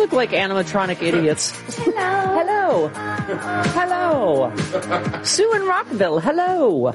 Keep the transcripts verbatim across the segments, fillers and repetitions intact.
look like animatronic idiots. Hello. Hello. Hello. Sue in Rockville, hello.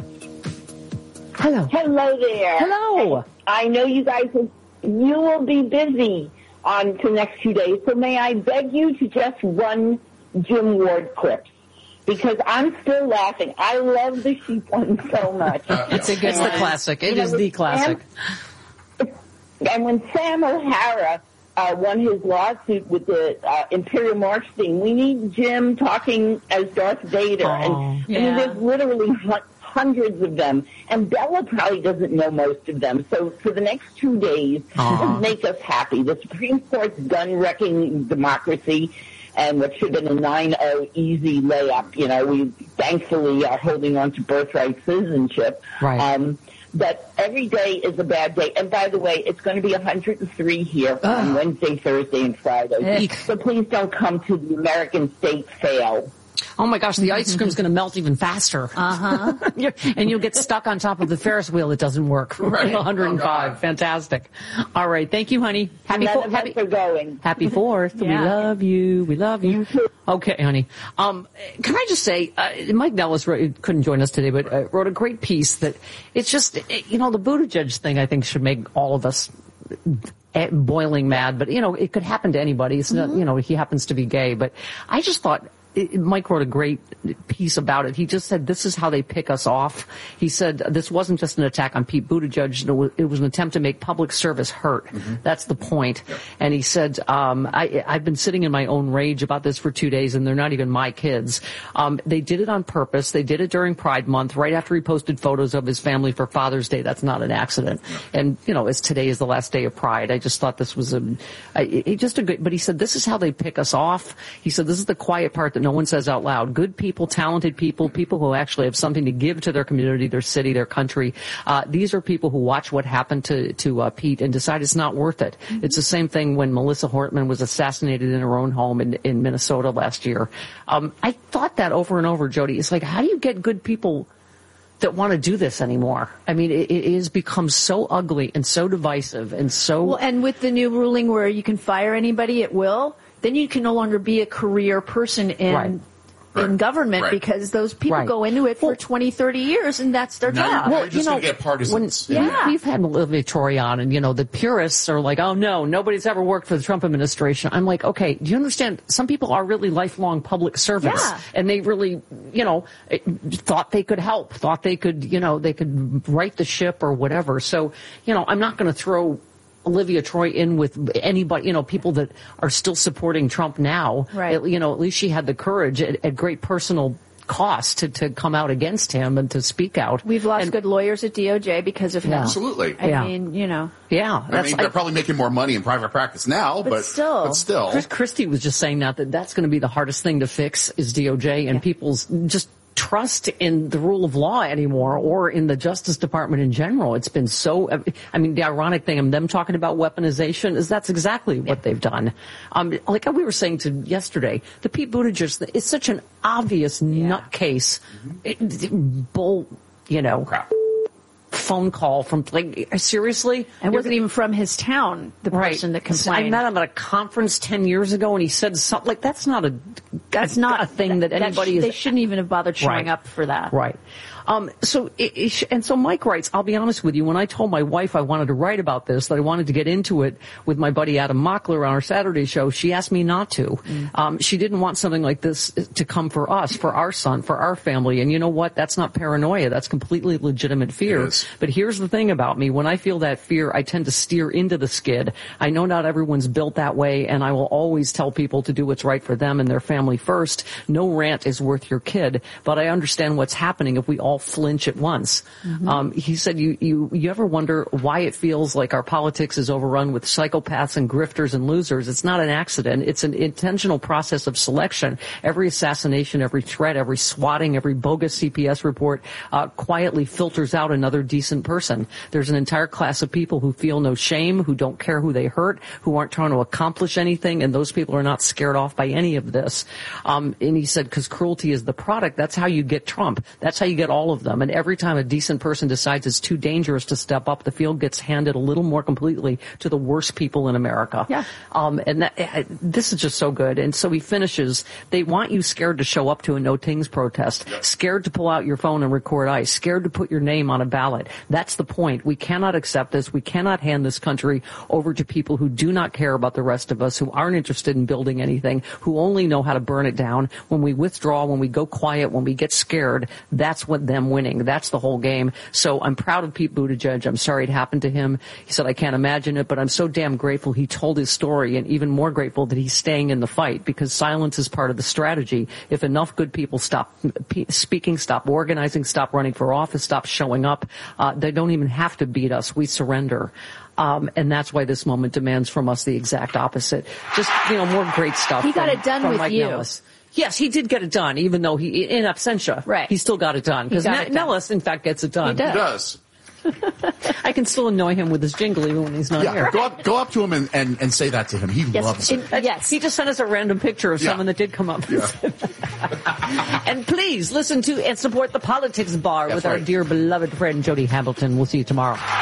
Hello. Hello there. Hello. I know you guys will, you will be busy on the next few days, so may I beg you to just run Jim Ward clips? Because I'm still laughing. I love the sheep one so much. It's a it's the classic. It you is know, the classic. Sam, and when Sam O'Hara uh, won his lawsuit with the uh, Imperial March thing, we need Jim talking as Darth Vader. Oh, and yeah. I mean, there's literally hundreds of them. And Bella probably doesn't know most of them. So for the next two days, just make us happy. The Supreme Court's done wrecking democracy. And what should have been a nine oh easy layup, you know, we thankfully are holding on to birthright citizenship. Right. Um, but every day is a bad day. And by the way, it's going to be one hundred three here on Wednesday, Thursday, and Friday. Eek. So please don't come to the American State Fail. Oh my gosh, the ice cream's going to melt even faster. Uh-huh. And you'll get stuck on top of the Ferris wheel that doesn't work. Right. one hundred five. Oh, fantastic. All right. Thank you, honey. Happy None fo- of happy, us are going. happy fourth. We Yeah. love you. We love you. Okay, honey. Um, can I just say, uh, Mike Nellis wrote, couldn't join us today, but uh, wrote a great piece that it's just, you know, the Buttigieg thing I think should make all of us boiling mad. But, you know, it could happen to anybody. It's not, you know, he happens to be gay. But I just thought, Mike wrote a great piece about it. He just said, this is how they pick us off. He said, this wasn't just an attack on Pete Buttigieg. It was an attempt to make public service hurt. Mm-hmm. That's the point. Yep. And he said, um, I, I've been sitting in my own rage about this for two days, and they're not even my kids. Um, they did it on purpose. They did it during Pride Month, right after he posted photos of his family for Father's Day. That's not an accident. Yep. And, you know, as today is the last day of Pride, I just thought this was a, a, a just a good, but he said, this is how they pick us off. He said, this is the quiet part that no one says out loud. Good people, talented people, people who actually have something to give to their community, their city, their country. Uh, these are people who watch what happened to, to uh, Pete and decide it's not worth it. Mm-hmm. It's the same thing when Melissa Hortman was assassinated in her own home in, in Minnesota last year. Um, I thought that over and over, Jody. It's like, how do you get good people that want to do this anymore? I mean, it, it has become so ugly and so divisive and so... Well, and with the new ruling where you can fire anybody at will, then you can no longer be a career person in... Right. in Right. government Right. because those people Right. go into it for Well, twenty, thirty years and that's their Now job. you're Well, just you know, going to get partisans. When, Yeah. We've had Olivia Tory on, and, you know, the purists are like, oh, no, nobody's ever worked for the Trump administration. I'm like, okay, do you understand? Some people are really lifelong public servants. Yeah. And they really, you know, thought they could help, thought they could, you know, they could right the ship or whatever. So, you know, I'm not going to throw Olivia Troy in with anybody, you know, people that are still supporting Trump now. Right. At, you know, at least she had the courage at, at great personal cost to, to come out against him and to speak out. We've lost and, good lawyers at D O J because of him. Yeah. Absolutely. I Yeah. mean, you know. Yeah. I That's, mean, they're probably making more money in private practice now, but, But still. but still. Chris Christie was just saying that, that that's going to be the hardest thing to fix is D O J and Yeah. people's just trust in the rule of law anymore or in the Justice Department in general. It's been so, I mean, the ironic thing of them talking about weaponization is that's exactly what they've done. Um, like we were saying to yesterday, the Pete Buttigieg, it's such an obvious nutcase, mm-hmm. bull, you know. Crap. Phone call from, like, seriously? It wasn't even from his town, the person that complained. I met him at a conference ten years ago, and he said something like, that's not a, That's not a thing that, that anybody sh- is. They shouldn't even have bothered showing Right. up for that. Right. Um, so, it, it sh- and so Mike writes, I'll be honest with you, when I told my wife I wanted to write about this, that I wanted to get into it with my buddy Adam Mockler on our Saturday show, she asked me not to. Mm. Um, she didn't want something like this to come for us, for our son, for our family. And you know what? That's not paranoia. That's completely legitimate fear. But here's the thing about me. When I feel that fear, I tend to steer into the skid. I know not everyone's built that way, and I will always tell people to do what's right for them and their family first. No rant is worth your kid, but I understand what's happening if we all flinch at once. Mm-hmm. Um, he said, you, you, you ever wonder why it feels like our politics is overrun with psychopaths and grifters and losers? It's not an accident. It's an intentional process of selection. Every assassination, every threat, every swatting, every bogus C P S report uh, quietly filters out another decent person. There's an entire class of people who feel no shame, who don't care who they hurt, who aren't trying to accomplish anything, and those people are not scared off by any of this. Um, and he said, because cruelty is the product, that's how you get Trump. That's how you get all all of them. And every time a decent person decides it's too dangerous to step up, the field gets handed a little more completely to the worst people in America. Yeah. Um, and that, uh, this is just so good. And so he finishes, they want you scared to show up to a no tings protest, scared to pull out your phone and record ICE, scared to put your name on a ballot. That's the point. We cannot accept this. We cannot hand this country over to people who do not care about the rest of us, who aren't interested in building anything, who only know how to burn it down. When we withdraw, when we go quiet, when we get scared, that's what them winning. That's the whole game. So I'm proud of Pete Buttigieg. I'm sorry it happened to him. He said, I can't imagine it, but I'm so damn grateful he told his story, and even more grateful that he's staying in the fight, because silence is part of the strategy. If enough good people stop speaking, stop organizing, stop running for office, stop showing up, uh, they don't even have to beat us. We surrender. Um, and that's why this moment demands from us the exact opposite. Just, you know, more great stuff. He got from, it done from with Mike you. Nellis. Yes, he did get it done, even though he, in absentia, right. he still got it done. Because got it done. Nellis, in fact, gets it done. He He does. I can still annoy him with his jingle even when he's not Yeah, here. go up, go up to him and, and, and say that to him. He Yes, loves in- it. yes. He just sent us a random picture of Yeah. someone that did come up. Yeah. And please listen to and support the Politics Bar That's with our right. dear beloved friend Jody Hamilton. We'll see you tomorrow.